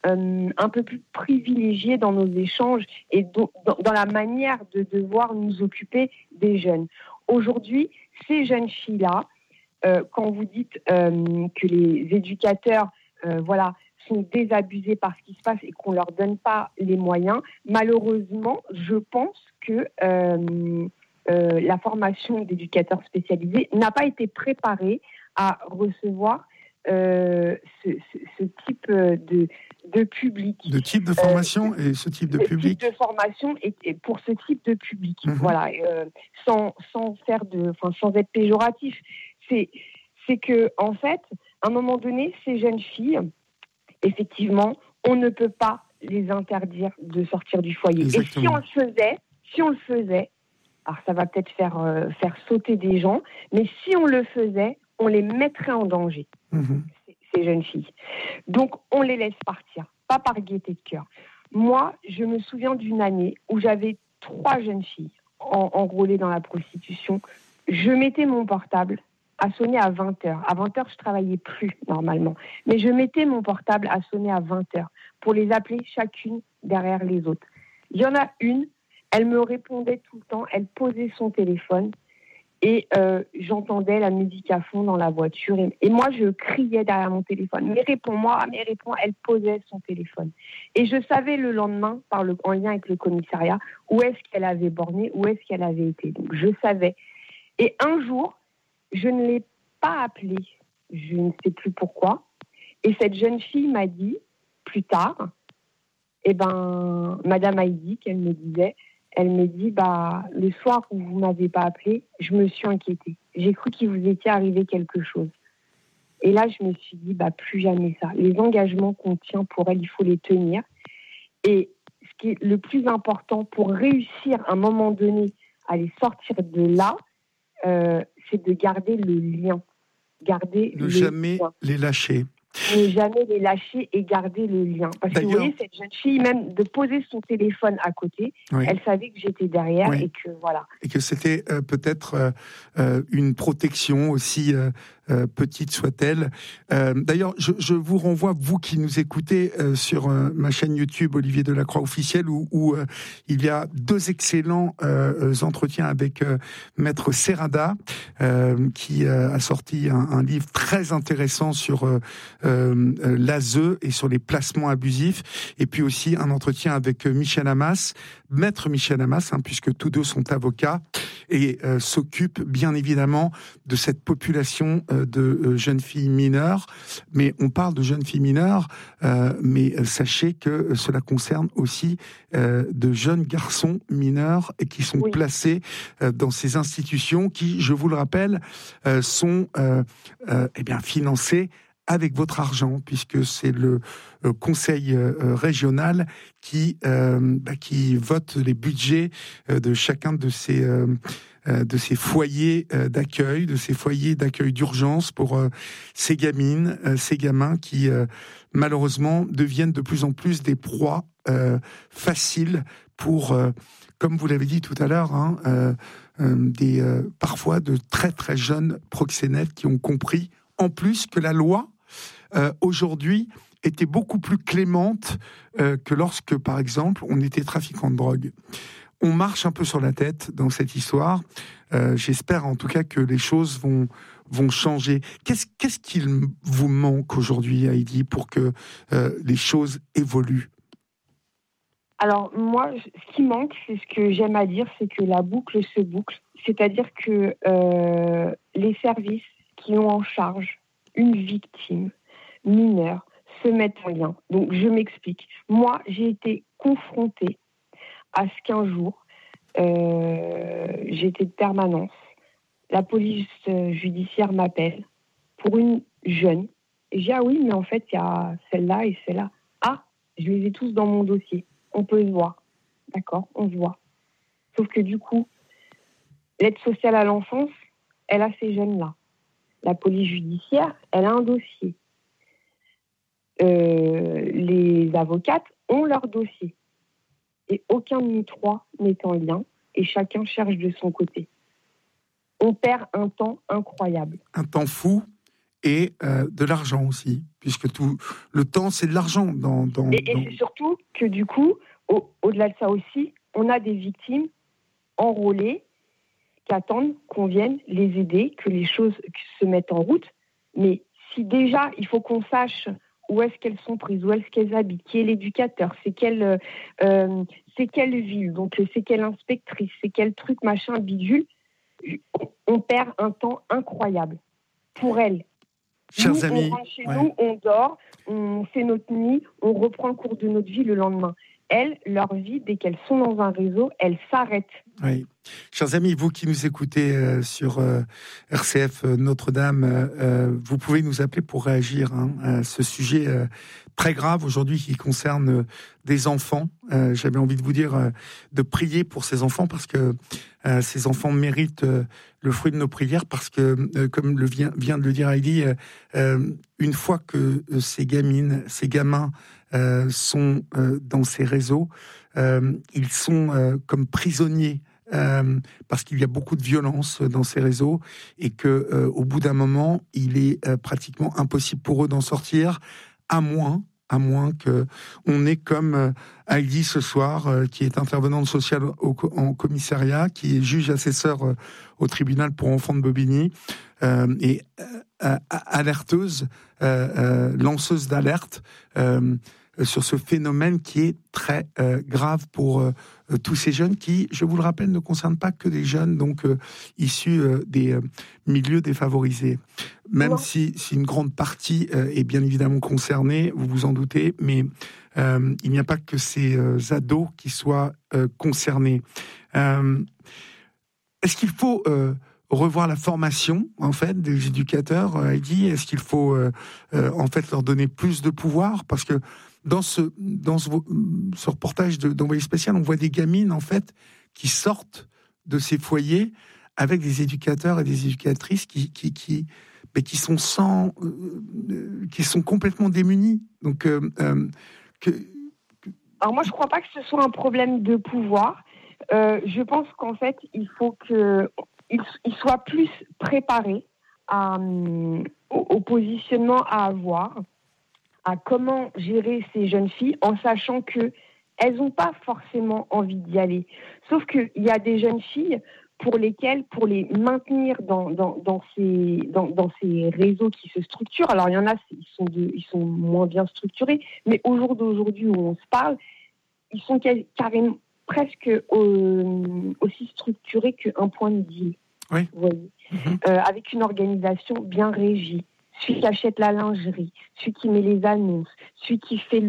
un peu plus privilégiés dans nos échanges et dans la manière de devoir nous occuper des jeunes. Aujourd'hui, ces jeunes filles-là, quand vous dites que les éducateurs sont désabusés par ce qui se passe et qu'on ne leur donne pas les moyens, malheureusement, je pense que la formation d'éducateurs spécialisés n'a pas été préparée à recevoir ce type de public. De type de formation et ce type de public. Type de formation et pour ce type de public. Voilà, sans être péjoratif. C'est que, en fait, à un moment donné, ces jeunes filles, effectivement, on ne peut pas les interdire de sortir du foyer. Exactement. Et si on le faisait, alors ça va peut-être faire sauter des gens, mais si on le faisait, on les mettrait en danger, ces jeunes filles. Donc, on les laisse partir, pas par gaieté de cœur. Moi, je me souviens d'une année où j'avais 3 jeunes filles enrôlées dans la prostitution. Je mettais mon portable à sonner à 20h. À 20h, je ne travaillais plus normalement. Mais je mettais mon portable à sonner à 20h pour les appeler chacune derrière les autres. Il y en a une, elle me répondait tout le temps, elle posait son téléphone et j'entendais la musique à fond dans la voiture. Et moi, je criais derrière mon téléphone. Mais réponds-moi, elle posait son téléphone. Et je savais le lendemain, en lien avec le commissariat, où est-ce qu'elle avait borné, où est-ce qu'elle avait été. Donc, je savais. Et un jour, je ne l'ai pas appelée, je ne sais plus pourquoi. Et cette jeune fille m'a dit, plus tard, Madame Heidi, qu'elle me disait, elle me dit, le soir où vous ne m'avez pas appelée, je me suis inquiétée. J'ai cru qu'il vous était arrivé quelque chose. Et là, je me suis dit, plus jamais ça. Les engagements qu'on tient pour elle, il faut les tenir. Et ce qui est le plus important pour réussir à un moment donné à les sortir de là, c'est de garder le lien. Ne jamais les lâcher. Ne jamais les lâcher et garder le lien. Parce que vous voyez, cette jeune fille, même de poser son téléphone à côté, elle savait que j'étais derrière et que voilà. Et que c'était peut-être une protection aussi, petite soit-elle. D'ailleurs, je vous renvoie, vous qui nous écoutez sur ma chaîne YouTube Olivier Delacroix officiel, où il y a 2 excellents entretiens avec Maître Serrada, qui a sorti un livre très intéressant sur l'ASE et sur les placements abusifs, et puis aussi un entretien avec Michel Hamas, Maître Michel Hamas, puisque tous 2 sont avocats et s'occupent bien évidemment de cette population de jeunes filles mineures. Mais on parle de jeunes filles mineures, mais sachez que cela concerne aussi de jeunes garçons mineurs et qui sont placés dans ces institutions qui, je vous le rappelle, sont financées avec votre argent, puisque c'est le conseil régional qui vote les budgets de chacun de ces foyers d'accueil, de ces foyers d'accueil d'urgence pour ces gamines, ces gamins qui malheureusement deviennent de plus en plus des proies faciles pour, comme vous l'avez dit tout à l'heure, parfois de très très jeunes proxénètes qui ont compris en plus que la loi aujourd'hui était beaucoup plus clémente que lorsque, par exemple, on était trafiquant de drogue. On marche un peu sur la tête dans cette histoire. J'espère en tout cas que les choses vont changer. Qu'est-ce qu'il vous manque aujourd'hui, Heidi, pour que les choses évoluent ? Alors moi, ce qui manque, c'est ce que j'aime à dire, c'est que la boucle se boucle. C'est-à-dire que les services qui ont en charge une victime mineure se mettent en lien. Donc je m'explique. Moi, j'ai été confrontée à ce qu'un jour, j'étais de permanence. La police judiciaire m'appelle pour une jeune. Et je dis, ah oui, mais en fait, il y a celle-là et celle-là. Ah, je les ai tous dans mon dossier. On peut se voir. D'accord, on se voit. Sauf que du coup, l'aide sociale à l'enfance, elle a ces jeunes-là. La police judiciaire, elle a un dossier. Les avocates ont leur dossier. Et aucun de nous 3 n'est en lien. Et chacun cherche de son côté. On perd un temps incroyable. Un temps fou. et de l'argent aussi, puisque tout le temps, c'est de l'argent. Et c'est surtout que du coup, au-delà de ça aussi, on a des victimes enrôlées qui attendent qu'on vienne les aider, que les choses se mettent en route. Mais si déjà, il faut qu'on sache où est-ce qu'elles sont prises, où est-ce qu'elles habitent, qui est l'éducateur, c'est quelle ville, donc c'est quelle inspectrice, c'est quel truc, machin, bidule, on perd un temps incroyable pour elles. Chers amis, on rentre chez nous, on dort, on fait notre nuit, on reprend le cours de notre vie le lendemain. Elles, leur vie, dès qu'elles sont dans un réseau, elles s'arrêtent. Oui. Chers amis, vous qui nous écoutez sur RCF Notre-Dame, vous pouvez nous appeler pour réagir à ce sujet très grave aujourd'hui qui concerne des enfants. J'avais envie de vous dire de prier pour ces enfants parce que ces enfants méritent le fruit de nos prières parce que, comme vient de le dire Heidi, une fois que ces gamines, ces gamins sont dans ces réseaux, ils sont comme prisonniers parce qu'il y a beaucoup de violence dans ces réseaux et que au bout d'un moment, il est pratiquement impossible pour eux d'en sortir, à moins que on ait comme Heidi ce soir, qui est intervenante sociale en commissariat, qui est juge assesseur au tribunal pour enfants de Bobigny et alerteuse, lanceuse d'alerte sur ce phénomène qui est très grave pour tous ces jeunes qui, je vous le rappelle, ne concernent pas que des jeunes donc issus des milieux défavorisés. Même si une grande partie est bien évidemment concernée, vous vous en doutez, mais il n'y a pas que ces ados qui soient concernés. Est-ce qu'il faut revoir la formation en fait des éducateurs, Heidi? Est-ce qu'il faut en fait leur donner plus de pouvoir? Parce que dans ce reportage d'Envoyé spécial, on voit des gamines en fait qui sortent de ces foyers avec des éducateurs et des éducatrices qui sont qui sont complètement démunis. Donc, alors moi, je crois pas que ce soit un problème de pouvoir. Je pense qu'en fait, il faut qu'ils soient plus préparés au positionnement à avoir, à comment gérer ces jeunes filles en sachant que elles n'ont pas forcément envie d'y aller. Sauf qu'il y a des jeunes filles pour lesquelles, pour les maintenir dans ces réseaux qui se structurent, alors il y en a, ils sont moins bien structurés, mais au jour d'aujourd'hui où on se parle, ils sont carrément presque aussi structurés qu'un point de deal. Oui. Vous voyez, avec une organisation bien régie. Celui qui achète la lingerie, celui qui met les annonces, celui qui fait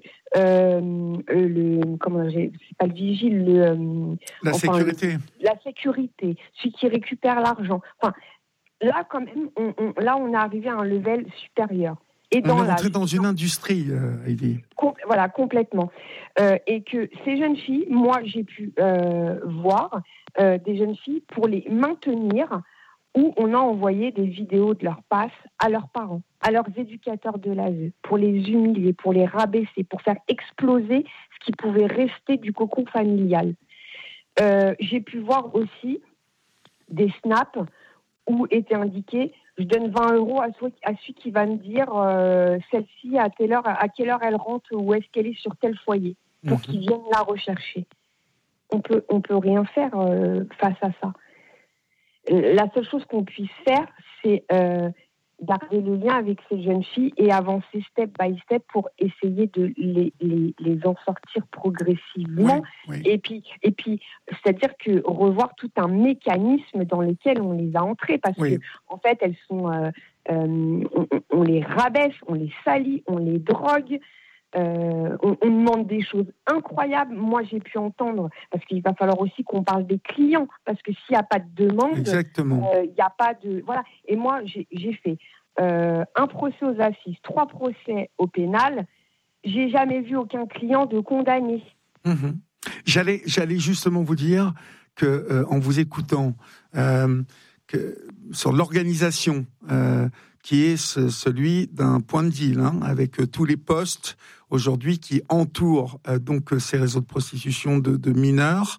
c'est pas le vigile, sécurité. La sécurité, celui qui récupère l'argent. Enfin, là quand même, on est arrivé à un level supérieur. Et on est rentré dans une industrie, Heidi. Voilà, complètement. Et que ces jeunes filles, moi j'ai pu voir des jeunes filles pour les maintenir, où on a envoyé des vidéos de leur passe à leurs parents, à leurs éducateurs de l'ASE, pour les humilier, pour les rabaisser, pour faire exploser ce qui pouvait rester du cocon familial. J'ai pu voir aussi des snaps où était indiqué « Je donne 20 € à celui qui va me dire celle-ci, à quelle heure elle rentre, où est-ce qu'elle est sur tel foyer, pour qu'ils viennent la rechercher. » On peut rien faire face à ça. La seule chose qu'on puisse faire, c'est garder le lien avec ces jeunes filles et avancer step by step pour essayer de les en sortir progressivement. Oui. Et puis, c'est-à-dire que revoir tout un mécanisme dans lequel on les a entrées, parce que en fait, elles sont, on les rabaisse, on les salit, on les drogue. On demande des choses incroyables. Moi, j'ai pu entendre, parce qu'il va falloir aussi qu'on parle des clients, parce que s'il n'y a pas de demande, il n'y a pas de... Voilà. Et moi, j'ai fait un procès aux assises, 3 procès au pénal. J'ai jamais vu aucun client de condamné. J'allais justement vous dire que, en vous écoutant, que sur l'organisation qui est celui d'un point de deal, avec tous les postes aujourd'hui qui entourent donc ces réseaux de prostitution de mineurs,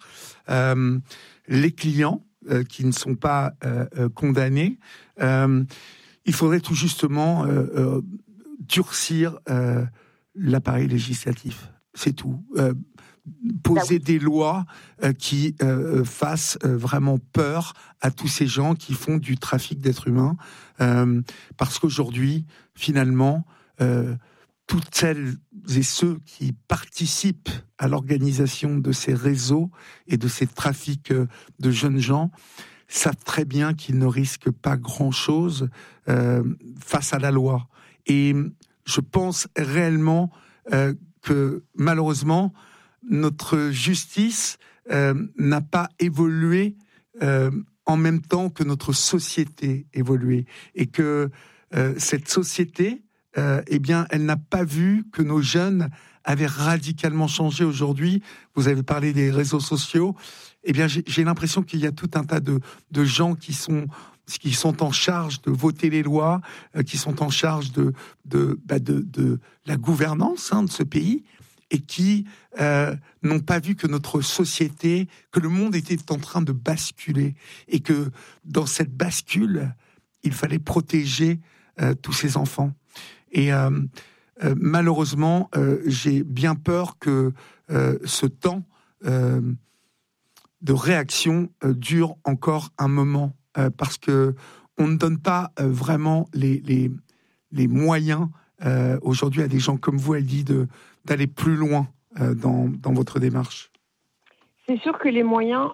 les clients qui ne sont pas condamnés. Il faudrait tout justement durcir l'appareil législatif. C'est tout. Poser des lois qui fassent vraiment peur à tous ces gens qui font du trafic d'êtres humains. Parce qu'aujourd'hui, finalement, toutes celles et ceux qui participent à l'organisation de ces réseaux et de ces trafics de jeunes gens savent très bien qu'ils ne risquent pas grand-chose face à la loi. Et je pense réellement que malheureusement, notre justice n'a pas évolué en même temps que notre société évoluait. Et que cette société, eh bien, elle n'a pas vu que nos jeunes avaient radicalement changé aujourd'hui. Vous avez parlé des réseaux sociaux. Eh bien, j'ai l'impression qu'il y a tout un tas de gens qui sont en charge de voter les lois, qui sont en charge de la gouvernance de ce pays, et qui n'ont pas vu que notre société, que le monde était en train de basculer, et que dans cette bascule, il fallait protéger tous ces enfants. Et malheureusement, j'ai bien peur que ce temps de réaction dure encore un moment, parce que on ne donne pas vraiment les moyens aujourd'hui à des gens comme vous, Heidi, d'aller plus loin dans votre démarche. C'est sûr que les moyens,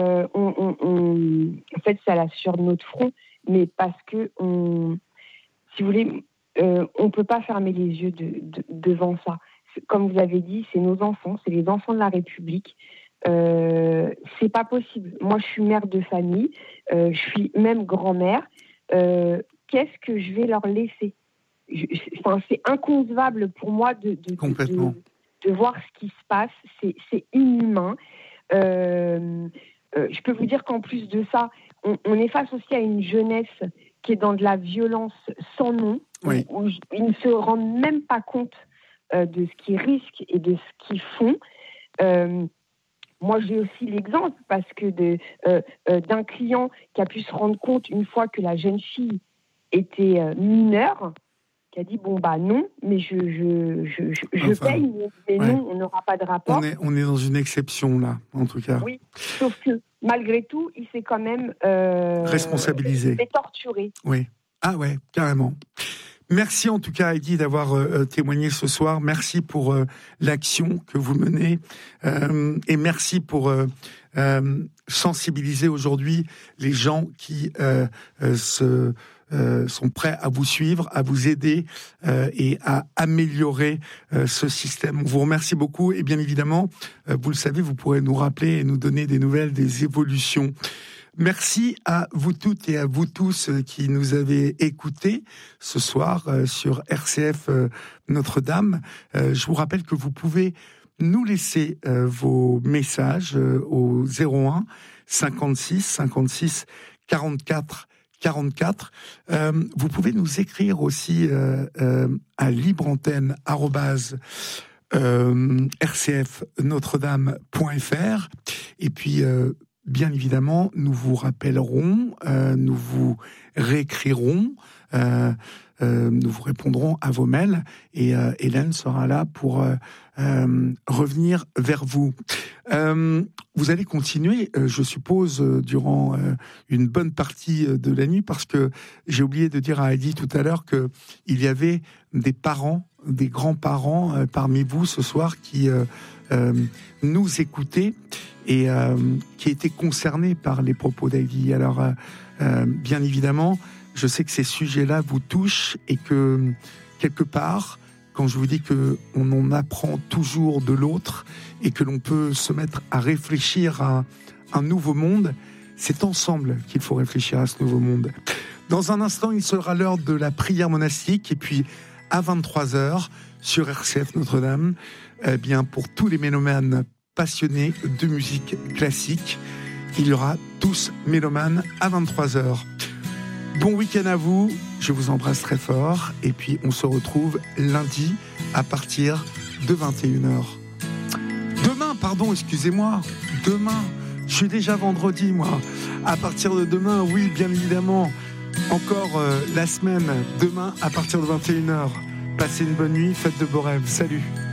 en fait, ça là sur notre front, mais parce que, si vous voulez, on ne peut pas fermer les yeux devant ça. Comme vous avez dit, c'est nos enfants, c'est les enfants de la République. C'est pas possible. Moi, je suis mère de famille, je suis même grand-mère. Qu'est-ce que je vais leur laisser ? C'est inconcevable pour moi de voir ce qui se passe. C'est inhumain. Je peux vous dire qu'en plus de ça, on est face aussi à une jeunesse qui est dans de la violence sans nom, oui. où ils ne se rendent même pas compte de ce qu'ils risquent et de ce qu'ils font. Moi, j'ai aussi l'exemple parce que d'un client qui a pu se rendre compte une fois que la jeune fille était mineure, qui a dit bon bah non, mais je paye, mais ouais. Non, on n'aura pas de rapport. On est dans une exception là, en tout cas. Oui, sauf que malgré tout, il s'est quand même responsabilisé, il s'est torturé. Oui, ah ouais, carrément. Merci en tout cas, Heidi, d'avoir témoigné ce soir. Merci pour l'action que vous menez et merci pour sensibiliser aujourd'hui les gens qui sont prêts à vous suivre, à vous aider et à améliorer ce système. On vous remercie beaucoup et bien évidemment, vous le savez, vous pourrez nous rappeler et nous donner des nouvelles, des évolutions. Merci à vous toutes et à vous tous qui nous avez écoutés ce soir sur RCF Notre-Dame. Je vous rappelle que vous pouvez nous laisser vos messages au 01 56 56 44 44. Vous pouvez nous écrire aussi à libreantenne@rcfnotredame.fr et puis bien évidemment, nous vous rappellerons, nous vous réécrirons, nous vous répondrons à vos mails et Hélène sera là pour revenir vers vous. Vous allez continuer, je suppose, durant une bonne partie de la nuit, parce que j'ai oublié de dire à Heidi tout à l'heure qu'il y avait des parents, des grands-parents parmi vous ce soir qui nous écoutaient et qui étaient concernés par les propos d'Heidi. Alors, bien évidemment, je sais que ces sujets-là vous touchent et que, quelque part, quand je vous dis qu'on en apprend toujours de l'autre et que l'on peut se mettre à réfléchir à un nouveau monde, c'est ensemble qu'il faut réfléchir à ce nouveau monde. Dans un instant, il sera l'heure de la prière monastique et puis à 23h sur RCF Notre-Dame, eh bien, pour tous les mélomanes passionnés de musique classique, il y aura tous mélomanes à 23h. Bon week-end à vous, je vous embrasse très fort et puis on se retrouve lundi à partir de 21h. Demain, je suis déjà vendredi moi. À partir de demain, oui, bien évidemment, Encore la semaine, demain à partir de 21h. Passez une bonne nuit, faites de beaux rêves. Salut.